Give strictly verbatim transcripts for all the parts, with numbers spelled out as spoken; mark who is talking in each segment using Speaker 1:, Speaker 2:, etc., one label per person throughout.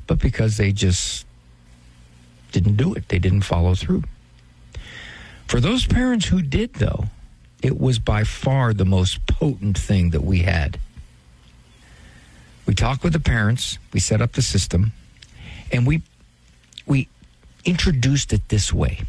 Speaker 1: but because they just didn't do it. They didn't follow through. For those parents who did, though, it was by far the most potent thing that we had. We talked with the parents, we set up the system, and we we introduced it this way.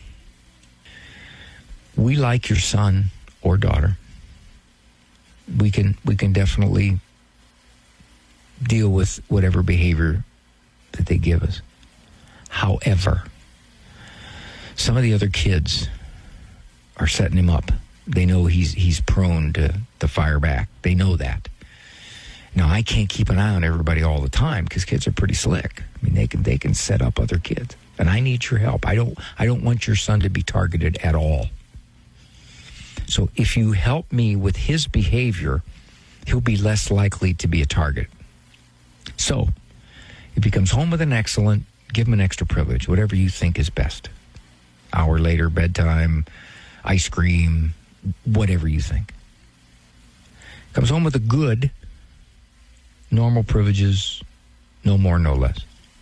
Speaker 1: We like your son or daughter. We can we can definitely deal with whatever behavior that they give us. However, some of the other kids are setting him up. They know he's he's prone to, to fire back. They know that. Now, I can't keep an eye on everybody all the time because kids are pretty slick. I mean, they can they can set up other kids, and I need your help. I don't I don't want your son to be targeted at all. So if you help me with his behavior, he'll be less likely to be a target. So if he comes home with an excellent, give him an extra privilege, whatever you think is best. Hour later, bedtime, ice cream, whatever you think. Comes home with a good, normal privileges, no more, no less.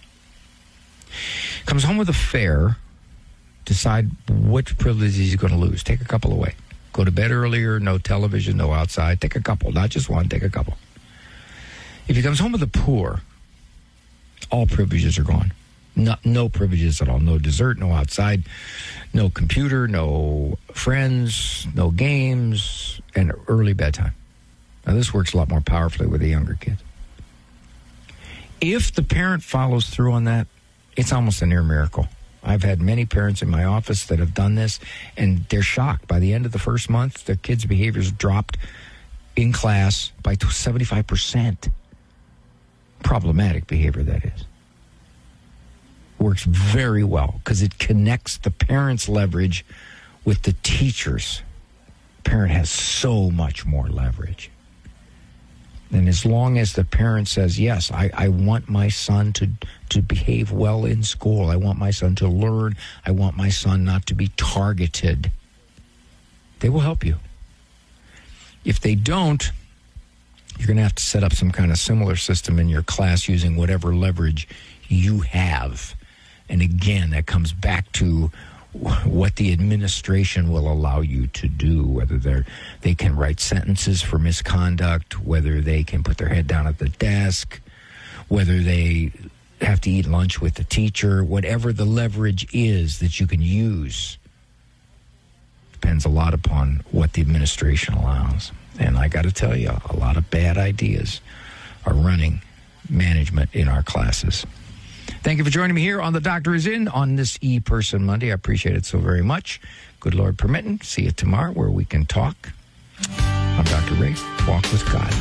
Speaker 1: Comes home with a fair, decide which privileges he's going to lose. Take a couple away. Go to bed earlier, no television, no outside. Take a couple, not just one, take a couple. If he comes home with a poor, all privileges are gone. No, no privileges at all. No dessert, no outside, no computer, no friends, no games, and early bedtime. Now, this works a lot more powerfully with the younger kids. If the parent follows through on that, it's almost a near miracle. I've had many parents in my office that have done this, and they're shocked. By the end of the first month, their kids' behaviors dropped in class by seventy-five percent. Problematic behavior, that is. Works very well because it connects the parent's leverage with the teacher's. Parent has so much more leverage. And as long as the parent says, yes, I, I want my son to, to behave well in school. I want my son to learn. I want my son not to be targeted. They will help you. If they don't, you're going to have to set up some kind of similar system in your class using whatever leverage you have. And again, that comes back to what the administration will allow you to do, whether they're, they can write sentences for misconduct, whether they can put their head down at the desk, whether they have to eat lunch with the teacher, whatever the leverage is that you can use. Depends a lot upon what the administration allows. And I got to tell you, a lot of bad ideas are running management in our classes. Thank you for joining me here on The Doctor Is In on this E-Person Monday. I appreciate it so very much. Good Lord permitting. See you tomorrow where we can talk. I'm Doctor Ray. Walk with God.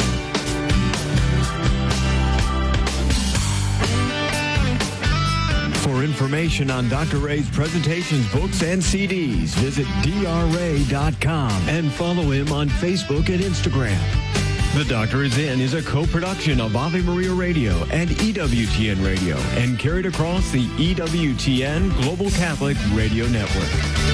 Speaker 2: For information on Doctor Ray's presentations, books, and C Ds, visit D R ray dot com and follow him on Facebook and Instagram. The Doctor Is In is a co-production of Ave Maria Radio and E W T N Radio and carried across the E W T N Global Catholic Radio Network.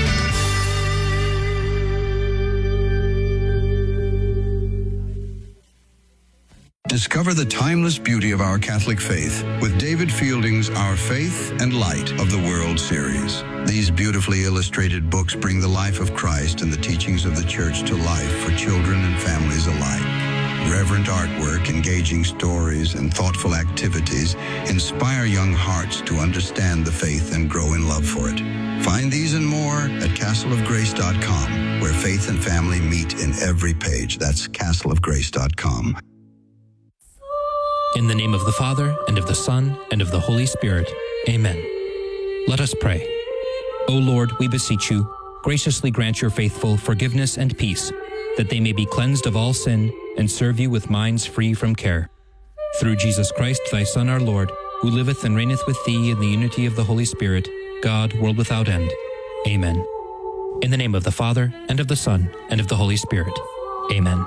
Speaker 3: Discover the timeless beauty of our Catholic faith with David Fielding's Our Faith and Light of the World series. These beautifully illustrated books bring the life of Christ and the teachings of the Church to life for children and families alike. Reverent artwork, engaging stories, and thoughtful activities inspire young hearts to understand the faith and grow in love for it. Find these and more at castle of grace dot com, where faith and family meet in every page. That's castle of grace dot com.
Speaker 4: In the name of the Father, and of the Son, and of the Holy Spirit. Amen. Let us pray. O Lord, we beseech you, graciously grant your faithful forgiveness and peace, that they may be cleansed of all sin and serve you with minds free from care. Through Jesus Christ, thy Son, our Lord, who liveth and reigneth with thee in the unity of the Holy Spirit, God, world without end. Amen. In the name of the Father, and of the Son, and of the Holy Spirit. Amen.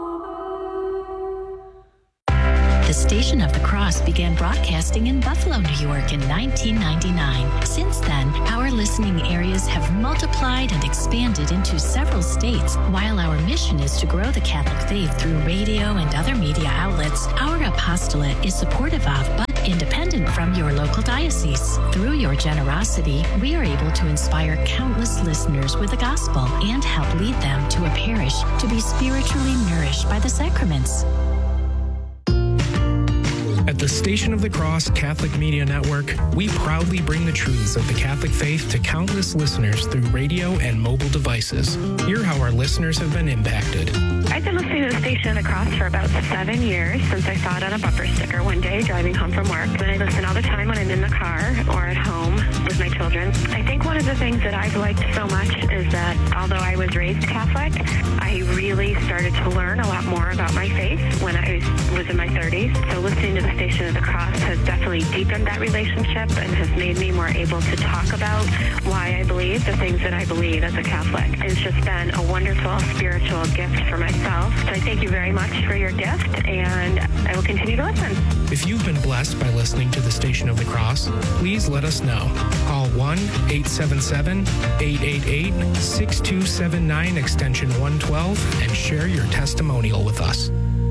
Speaker 5: The Station of the Cross began broadcasting in Buffalo, New York in nineteen ninety-nine. Since then, our listening areas have multiplied and expanded into several states. While our mission is to grow the Catholic faith through radio and other media outlets, our apostolate is supportive of, but independent from your local diocese. Through your generosity, we are able to inspire countless listeners with the gospel and help lead them to a parish to be spiritually nourished by the sacraments.
Speaker 6: At the Station of the Cross Catholic Media Network, we proudly bring the truths of the Catholic faith to countless listeners through radio and mobile devices. Hear how our listeners have been impacted.
Speaker 7: I've been listening to the Station of the Cross for about seven years since I saw it on a bumper sticker one day driving home from work. And I listen all the time when I'm in the car or at home with my children. I think one of the things that I've liked so much is that although I was raised Catholic, I really started to learn a lot more about my faith when I was in my thirties. So listening to the Station of the Cross has definitely deepened that relationship and has made me more able to talk about why I believe the things that I believe as a Catholic. It's just been a wonderful spiritual gift for myself. So I thank you very much for your gift, and I will continue to listen.
Speaker 6: If you've been blessed by listening to the Station of the Cross, please let us know. Call one eight seven seven, eight eight eight, six two seven nine extension one twelve and share your testimonial with us.